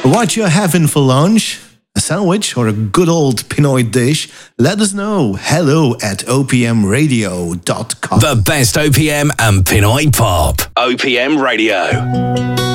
What you're having for lunch? A sandwich or a good old Pinoy dish? Let us know. hello@opmradio.com. The best OPM and Pinoy pop. OPM Radio.